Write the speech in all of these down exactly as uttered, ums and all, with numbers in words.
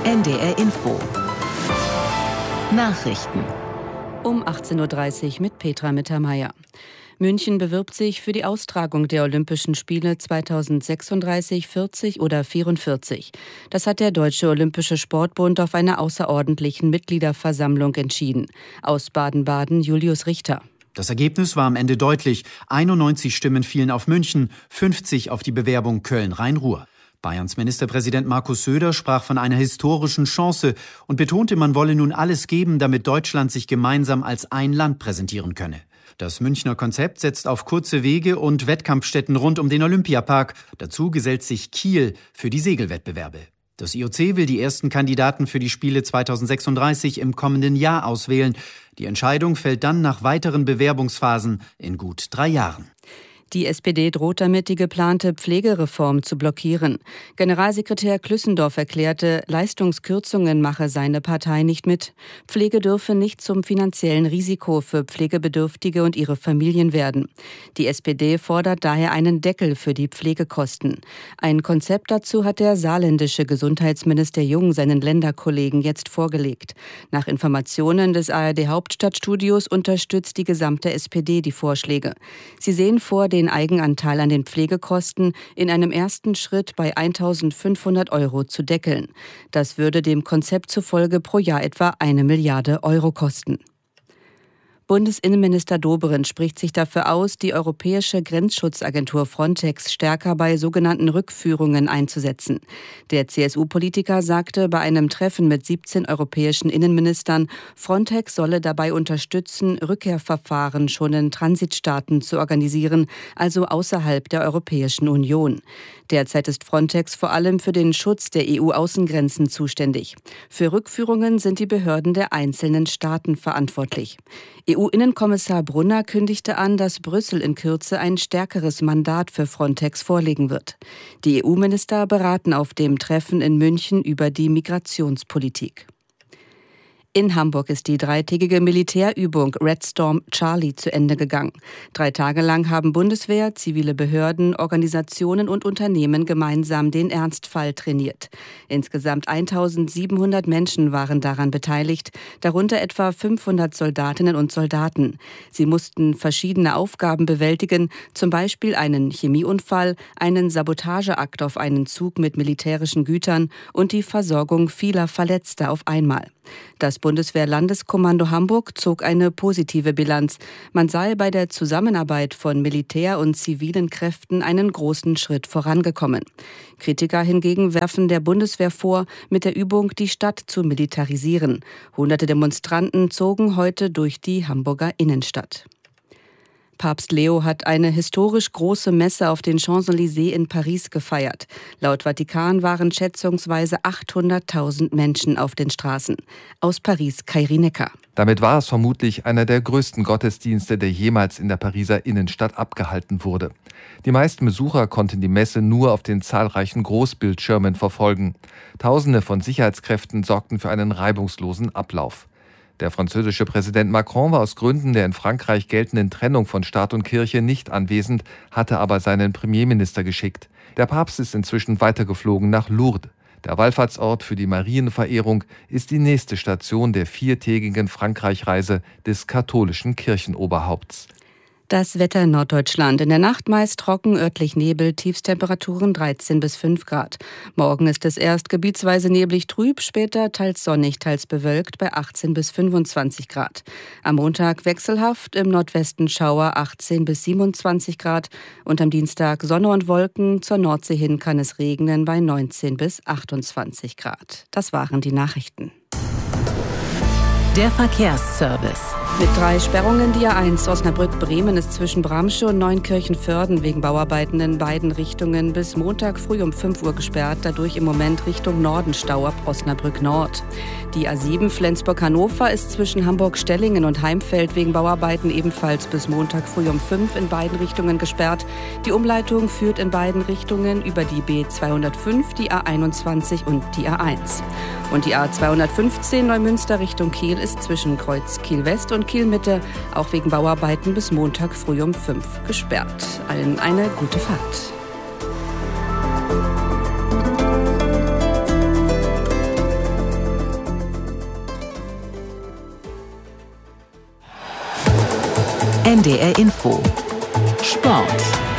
N D R Info Nachrichten um achtzehn Uhr dreißig mit Petra Mittermeier. München bewirbt sich für die Austragung der Olympischen Spiele zweitausendsechsunddreißig, vierzig oder vierundvierzig. Das hat der Deutsche Olympische Sportbund auf einer außerordentlichen Mitgliederversammlung entschieden. Aus Baden-Baden Julius Richter. Das Ergebnis war am Ende deutlich. einundneunzig Stimmen fielen auf München, fünfzig auf die Bewerbung Köln-Rhein-Ruhr. Bayerns Ministerpräsident Markus Söder sprach von einer historischen Chance und betonte, man wolle nun alles geben, damit Deutschland sich gemeinsam als ein Land präsentieren könne. Das Münchner Konzept setzt auf kurze Wege und Wettkampfstätten rund um den Olympiapark. Dazu gesellt sich Kiel für die Segelwettbewerbe. Das I O C will die ersten Kandidaten für die Spiele zweitausendsechsunddreißig im kommenden Jahr auswählen. Die Entscheidung fällt dann nach weiteren Bewerbungsphasen in gut drei Jahren. Die S P D droht damit, die geplante Pflegereform zu blockieren. Generalsekretär Klüssendorf erklärte, Leistungskürzungen mache seine Partei nicht mit. Pflege dürfe nicht zum finanziellen Risiko für Pflegebedürftige und ihre Familien werden. Die S P D fordert daher einen Deckel für die Pflegekosten. Ein Konzept dazu hat der saarländische Gesundheitsminister Jung seinen Länderkollegen jetzt vorgelegt. Nach Informationen des A R D-Hauptstadtstudios unterstützt die gesamte S P D die Vorschläge. Sie sehen vor, den Eigenanteil an den Pflegekosten in einem ersten Schritt bei eintausendfünfhundert Euro zu deckeln. Das würde dem Konzept zufolge pro Jahr etwa eine Milliarde Euro kosten. Bundesinnenminister Dobrindt spricht sich dafür aus, die europäische Grenzschutzagentur Frontex stärker bei sogenannten Rückführungen einzusetzen. Der C S U-Politiker sagte bei einem Treffen mit siebzehn europäischen Innenministern, Frontex solle dabei unterstützen, Rückkehrverfahren schon in Transitstaaten zu organisieren, also außerhalb der Europäischen Union. Derzeit ist Frontex vor allem für den Schutz der E U-Außengrenzen zuständig. Für Rückführungen sind die Behörden der einzelnen Staaten verantwortlich. E U-Innenkommissar Brunner kündigte an, dass Brüssel in Kürze ein stärkeres Mandat für Frontex vorlegen wird. Die E U-Minister beraten auf dem Treffen in München über die Migrationspolitik. In Hamburg ist die dreitägige Militärübung Red Storm Charlie zu Ende gegangen. Drei Tage lang haben Bundeswehr, zivile Behörden, Organisationen und Unternehmen gemeinsam den Ernstfall trainiert. Insgesamt eintausendsiebenhundert Menschen waren daran beteiligt, darunter etwa fünfhundert Soldatinnen und Soldaten. Sie mussten verschiedene Aufgaben bewältigen, zum Beispiel einen Chemieunfall, einen Sabotageakt auf einen Zug mit militärischen Gütern und die Versorgung vieler Verletzter auf einmal. Das Bundeswehr-Landeskommando Hamburg zog eine positive Bilanz. Man sei bei der Zusammenarbeit von Militär und zivilen Kräften einen großen Schritt vorangekommen. Kritiker hingegen werfen der Bundeswehr vor, mit der Übung die Stadt zu militarisieren. Hunderte Demonstranten zogen heute durch die Hamburger Innenstadt. Papst Leo hat eine historisch große Messe auf den Champs-Élysées in Paris gefeiert. Laut Vatikan waren schätzungsweise achthunderttausend Menschen auf den Straßen. Aus Paris Kairi Necker. Damit war es vermutlich einer der größten Gottesdienste, der jemals in der Pariser Innenstadt abgehalten wurde. Die meisten Besucher konnten die Messe nur auf den zahlreichen Großbildschirmen verfolgen. Tausende von Sicherheitskräften sorgten für einen reibungslosen Ablauf. Der französische Präsident Macron war aus Gründen der in Frankreich geltenden Trennung von Staat und Kirche nicht anwesend, hatte aber seinen Premierminister geschickt. Der Papst ist inzwischen weitergeflogen nach Lourdes. Der Wallfahrtsort für die Marienverehrung ist die nächste Station der viertägigen Frankreich-Reise des katholischen Kirchenoberhaupts. Das Wetter in Norddeutschland. In der Nacht meist trocken, örtlich Nebel, Tiefstemperaturen dreizehn bis fünf Grad. Morgen ist es erst gebietsweise neblig trüb, später teils sonnig, teils bewölkt bei achtzehn bis fünfundzwanzig Grad. Am Montag wechselhaft, im Nordwesten Schauer achtzehn bis siebenundzwanzig Grad und am Dienstag Sonne und Wolken, zur Nordsee hin kann es regnen bei neunzehn bis achtundzwanzig Grad. Das waren die Nachrichten. Der Verkehrsservice. Mit drei Sperrungen die A eins Osnabrück-Bremen ist zwischen Bramsche und Neunkirchen-Vörden wegen Bauarbeiten in beiden Richtungen bis Montag früh um fünf Uhr gesperrt, dadurch im Moment Richtung Norden Stau ab Osnabrück Nord. Die A sieben Flensburg-Hannover ist zwischen Hamburg-Stellingen und Heimfeld wegen Bauarbeiten ebenfalls bis Montag früh um fünf in beiden Richtungen gesperrt. Die Umleitung führt in beiden Richtungen über die B zweihundertfünf, die A einundzwanzig und die A eins. Und die A zweihundertfünfzehn Neumünster Richtung Kiel ist zwischen Kreuz Kiel-West und Kiel-Mitte auch wegen Bauarbeiten bis Montag früh um fünf gesperrt. Allen eine gute Fahrt. N D R Info. Sport.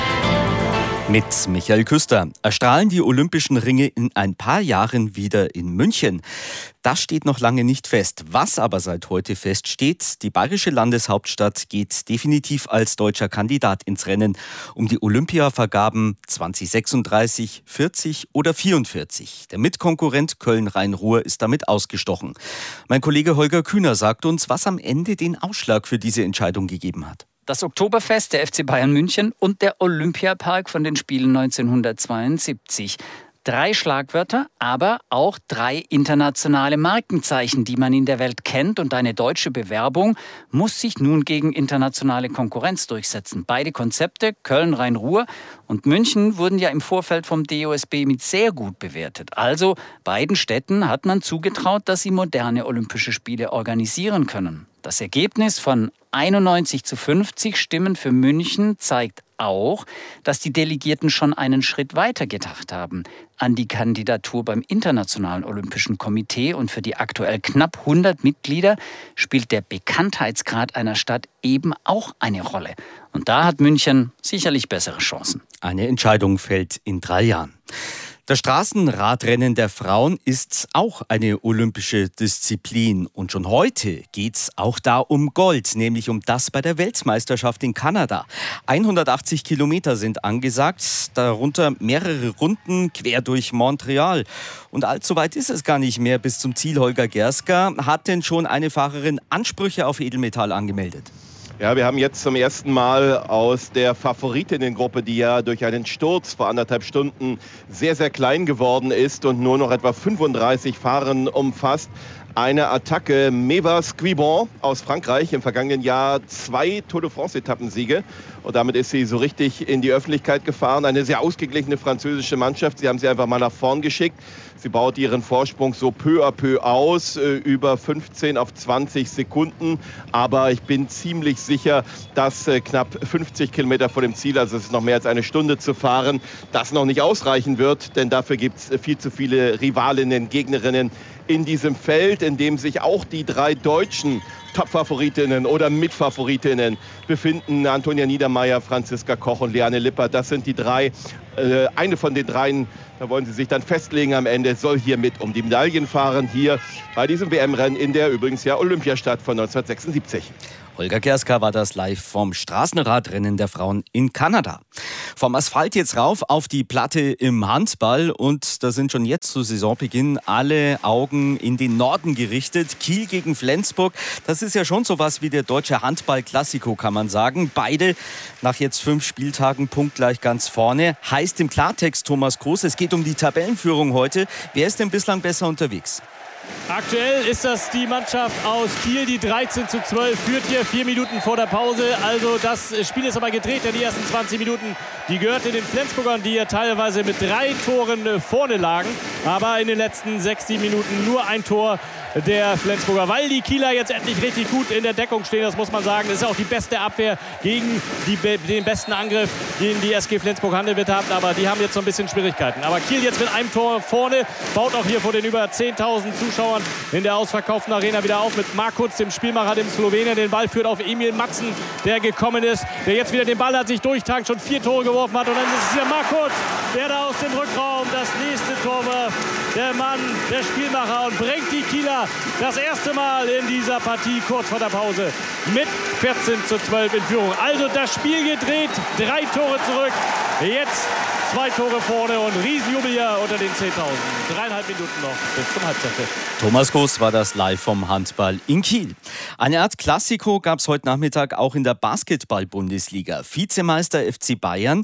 Mit Michael Küster. Erstrahlen die Olympischen Ringe in ein paar Jahren wieder in München? Das steht noch lange nicht fest. Was aber seit heute feststeht, die bayerische Landeshauptstadt geht definitiv als deutscher Kandidat ins Rennen um die Olympiavergaben zwanzig sechsunddreißig, vierzig oder vierundvierzig. Der Mitkonkurrent Köln-Rhein-Ruhr ist damit ausgestochen. Mein Kollege Holger Kühner sagt uns, was am Ende den Ausschlag für diese Entscheidung gegeben hat. Das Oktoberfest, der F C Bayern München und der Olympiapark von den Spielen neunzehnhundertzweiundsiebzig. Drei Schlagwörter, aber auch drei internationale Markenzeichen, die man in der Welt kennt. Und eine deutsche Bewerbung muss sich nun gegen internationale Konkurrenz durchsetzen. Beide Konzepte, Köln, Rhein-Ruhr und München, wurden ja im Vorfeld vom D O S B mit sehr gut bewertet. Also beiden Städten hat man zugetraut, dass sie moderne Olympische Spiele organisieren können. Das Ergebnis von einundneunzig zu fünfzig Stimmen für München zeigt auch, dass die Delegierten schon einen Schritt weiter gedacht haben an die Kandidatur beim Internationalen Olympischen Komitee. Und für die aktuell knapp hundert Mitglieder spielt der Bekanntheitsgrad einer Stadt eben auch eine Rolle. Und da hat München sicherlich bessere Chancen. Eine Entscheidung fällt in drei Jahren. Das Straßenradrennen der Frauen ist auch eine olympische Disziplin. Und schon heute geht's auch da um Gold, nämlich um das bei der Weltmeisterschaft in Kanada. hundertachtzig Kilometer sind angesagt, darunter mehrere Runden quer durch Montreal. Und allzu weit ist es gar nicht mehr bis zum Ziel. Holger Gerska, hat denn schon eine Fahrerin Ansprüche auf Edelmetall angemeldet? Ja, wir haben jetzt zum ersten Mal aus der Favoritinnengruppe, die ja durch einen Sturz vor anderthalb Stunden sehr, sehr klein geworden ist und nur noch etwa fünfunddreißig Fahrerinnen umfasst, eine Attacke. Maeva Squibon aus Frankreich, im vergangenen Jahr zwei Tour de France-Etappensiege. Und damit ist sie so richtig in die Öffentlichkeit gefahren. Eine sehr ausgeglichene französische Mannschaft. Sie haben sie einfach mal nach vorn geschickt. Sie baut ihren Vorsprung so peu à peu aus, über fünfzehn auf zwanzig Sekunden. Aber ich bin ziemlich sicher, dass knapp fünfzig Kilometer vor dem Ziel, also es ist noch mehr als eine Stunde zu fahren, das noch nicht ausreichen wird. Denn dafür gibt es viel zu viele Rivalinnen, Gegnerinnen in diesem Feld, in dem sich auch die drei deutschen Top-Favoritinnen oder Mitfavoritinnen befinden. Antonia Niedermeier, Franziska Koch und Liane Lippert. Das sind die drei. Äh, eine von den dreien, da wollen sie sich dann festlegen am Ende, soll hier mit um die Medaillen fahren. Hier bei diesem W M-Rennen in der übrigens ja Olympiastadt von neunzehnhundertsechsundsiebzig. Holger Gerska war das live vom Straßenradrennen der Frauen in Kanada. Vom Asphalt jetzt rauf auf die Platte im Handball und da sind schon jetzt zu Saisonbeginn alle Augen in den Norden gerichtet. Kiel gegen Flensburg, das ist ja schon sowas wie der deutsche Handball-Klassiko, kann man sagen. Beide nach jetzt fünf Spieltagen punktgleich ganz vorne. Heißt im Klartext Thomas Groß, es geht um die Tabellenführung heute. Wer ist denn bislang besser unterwegs? Aktuell ist das die Mannschaft aus Kiel, die dreizehn zu zwölf führt hier, vier Minuten vor der Pause. Also das Spiel ist aber gedreht, denn die ersten zwanzig Minuten, die gehörte den Flensburgern, die ja teilweise mit drei Toren vorne lagen. Aber in den letzten sechs, sieben Minuten nur ein Tor der Flensburger, weil die Kieler jetzt endlich richtig gut in der Deckung stehen, das muss man sagen. Das ist auch die beste Abwehr gegen die, den besten Angriff, den die S G Flensburg-Handewitt hat. Aber die haben jetzt so ein bisschen Schwierigkeiten. Aber Kiel jetzt mit einem Tor vorne, baut auch hier vor den über zehntausend Zuschauern in der ausverkauften Arena wieder auf mit Markuc, dem Spielmacher, dem Slowenen. Den Ball führt auf Emil Matzen, der gekommen ist, der jetzt wieder den Ball hat, sich durchtankt, schon vier Tore geworfen hat. Und dann ist es hier Markuc, der da aus dem Rückraum das nächste Tor war. Der Mann, der Spielmacher, und bringt die Kieler das erste Mal in dieser Partie kurz vor der Pause mit vierzehn zu zwölf in Führung. Also das Spiel gedreht, drei Tore zurück, jetzt zwei Tore vorne und Riesenjubel hier unter den zehntausend. Dreieinhalb Minuten noch bis zum Halbzeitpfiff. Thomas Groß war das live vom Handball in Kiel. Eine Art Klassiko gab es heute Nachmittag auch in der Basketball-Bundesliga. Vizemeister F C Bayern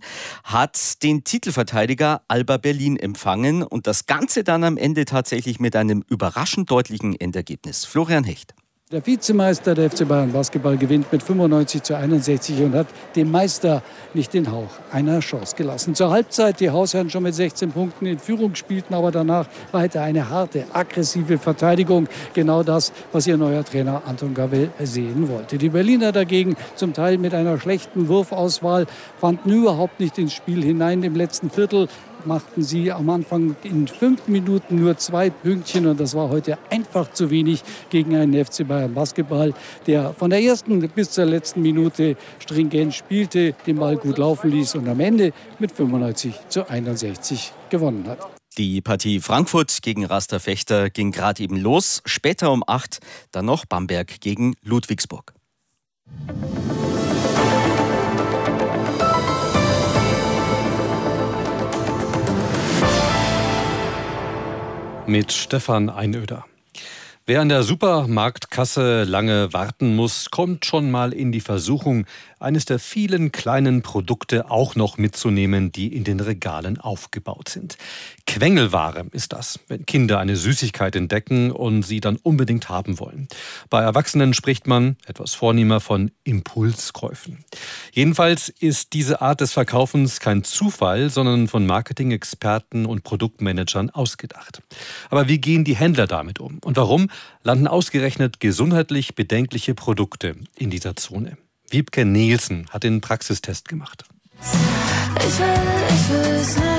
hat den Titelverteidiger Alba Berlin empfangen und das Ganze dann am Ende tatsächlich mit einem überraschend deutlichen Endergebnis. Florian Hecht. Der Vizemeister der F C Bayern Basketball gewinnt mit fünfundneunzig zu einundsechzig und hat dem Meister nicht den Hauch einer Chance gelassen. Zur Halbzeit die Hausherren schon mit sechzehn Punkten in Führung, spielten aber danach weiter eine harte, aggressive Verteidigung. Genau das, was ihr neuer Trainer Anton Gavell sehen wollte. Die Berliner dagegen zum Teil mit einer schlechten Wurfauswahl fanden überhaupt nicht ins Spiel hinein im letzten Viertel. machten sie am Anfang in fünf Minuten nur zwei Pünktchen und das war heute einfach zu wenig gegen einen F C Bayern Basketball, der von der ersten bis zur letzten Minute stringent spielte, den Ball gut laufen ließ und am Ende mit fünfundneunzig zu einundsechzig gewonnen hat. Die Partie Frankfurt gegen Raster Fechter ging gerade eben los. Später um acht dann noch Bamberg gegen Ludwigsburg. Mit Stefan Einöder. Wer an der Supermarktkasse lange warten muss, kommt schon mal in die Versuchung, eines der vielen kleinen Produkte auch noch mitzunehmen, die in den Regalen aufgebaut sind. Quengelware ist das, wenn Kinder eine Süßigkeit entdecken und sie dann unbedingt haben wollen. Bei Erwachsenen spricht man, etwas vornehmer, von Impulskäufen. Jedenfalls ist diese Art des Verkaufens kein Zufall, sondern von Marketing-Experten und Produktmanagern ausgedacht. Aber wie gehen die Händler damit um? Und warum landen ausgerechnet gesundheitlich bedenkliche Produkte in dieser Zone? Wiebke Nielsen hat den Praxistest gemacht. Ich will, ich will's nicht.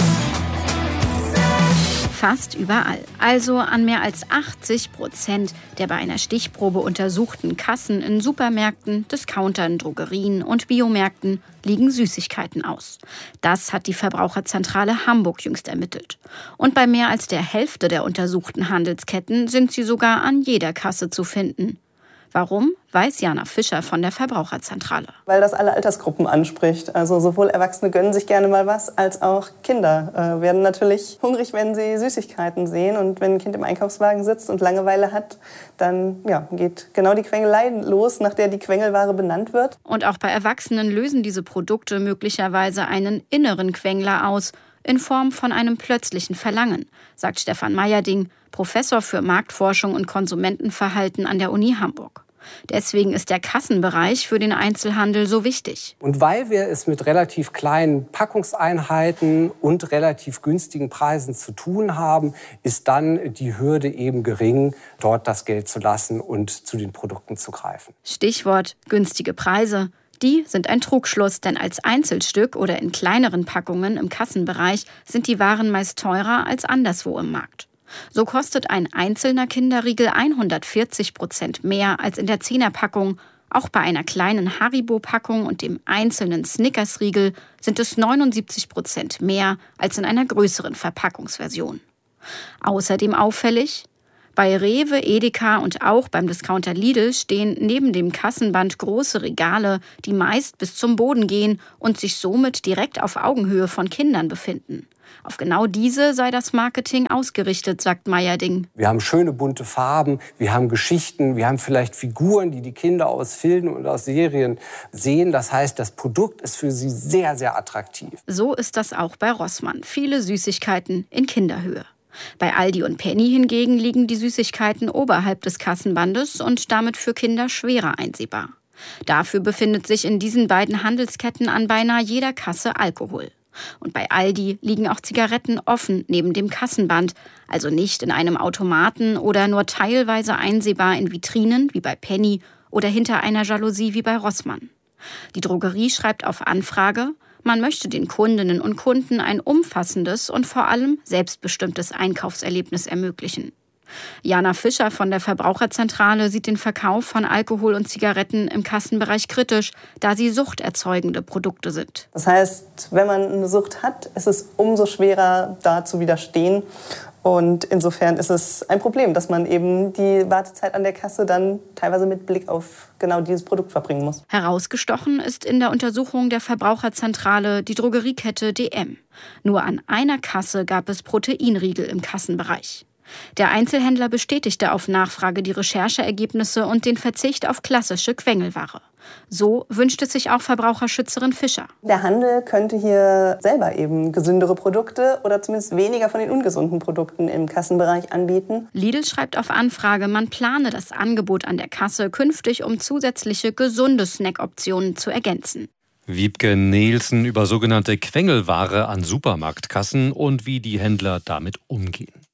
Fast überall, also an mehr als achtzig Prozent der bei einer Stichprobe untersuchten Kassen in Supermärkten, Discountern, Drogerien und Biomärkten liegen Süßigkeiten aus. Das hat die Verbraucherzentrale Hamburg jüngst ermittelt. Und bei mehr als der Hälfte der untersuchten Handelsketten sind sie sogar an jeder Kasse zu finden. Warum, weiß Jana Fischer von der Verbraucherzentrale. Weil das alle Altersgruppen anspricht. Also sowohl Erwachsene gönnen sich gerne mal was, als auch Kinder äh, werden natürlich hungrig, wenn sie Süßigkeiten sehen. Und wenn ein Kind im Einkaufswagen sitzt und Langeweile hat, dann ja, geht genau die Quengelei los, nach der die Quengelware benannt wird. Und auch bei Erwachsenen lösen diese Produkte möglicherweise einen inneren Quengler aus, in Form von einem plötzlichen Verlangen, sagt Stefan Meyerding, Professor für Marktforschung und Konsumentenverhalten an der Uni Hamburg. Deswegen ist der Kassenbereich für den Einzelhandel so wichtig. Und weil wir es mit relativ kleinen Packungseinheiten und relativ günstigen Preisen zu tun haben, ist dann die Hürde eben gering, dort das Geld zu lassen und zu den Produkten zu greifen. Stichwort günstige Preise. Die sind ein Trugschluss, denn als Einzelstück oder in kleineren Packungen im Kassenbereich sind die Waren meist teurer als anderswo im Markt. So kostet ein einzelner Kinderriegel hundertvierzig Prozent mehr als in der Zehnerpackung. Auch bei einer kleinen Haribo-Packung und dem einzelnen Snickers-Riegel sind es neunundsiebzig Prozent mehr als in einer größeren Verpackungsversion. Außerdem auffällig: Bei Rewe, Edeka und auch beim Discounter Lidl stehen neben dem Kassenband große Regale, die meist bis zum Boden gehen und sich somit direkt auf Augenhöhe von Kindern befinden. Auf genau diese sei das Marketing ausgerichtet, sagt Meyerding. Wir haben schöne bunte Farben, wir haben Geschichten, wir haben vielleicht Figuren, die die Kinder aus Filmen und aus Serien sehen. Das heißt, das Produkt ist für sie sehr, sehr attraktiv. So ist das auch bei Rossmann. Viele Süßigkeiten in Kinderhöhe. Bei Aldi und Penny hingegen liegen die Süßigkeiten oberhalb des Kassenbandes und damit für Kinder schwerer einsehbar. Dafür befindet sich in diesen beiden Handelsketten an beinahe jeder Kasse Alkohol. Und bei Aldi liegen auch Zigaretten offen neben dem Kassenband, also nicht in einem Automaten oder nur teilweise einsehbar in Vitrinen wie bei Penny oder hinter einer Jalousie wie bei Rossmann. Die Drogerie schreibt auf Anfrage, man möchte den Kundinnen und Kunden ein umfassendes und vor allem selbstbestimmtes Einkaufserlebnis ermöglichen. Jana Fischer von der Verbraucherzentrale sieht den Verkauf von Alkohol und Zigaretten im Kassenbereich kritisch, da sie suchterzeugende Produkte sind. Das heißt, wenn man eine Sucht hat, ist es umso schwerer, da zu widerstehen. Und insofern ist es ein Problem, dass man eben die Wartezeit an der Kasse dann teilweise mit Blick auf genau dieses Produkt verbringen muss. Herausgestochen ist in der Untersuchung der Verbraucherzentrale die Drogeriekette D M. Nur an einer Kasse gab es Proteinriegel im Kassenbereich. Der Einzelhändler bestätigte auf Nachfrage die Rechercheergebnisse und den Verzicht auf klassische Quengelware. So wünscht es sich auch Verbraucherschützerin Fischer. Der Handel könnte hier selber eben gesündere Produkte oder zumindest weniger von den ungesunden Produkten im Kassenbereich anbieten. Lidl schreibt auf Anfrage, man plane das Angebot an der Kasse künftig, um zusätzliche gesunde Snackoptionen zu ergänzen. Wiebke Nielsen über sogenannte Quengelware an Supermarktkassen und wie die Händler damit umgehen.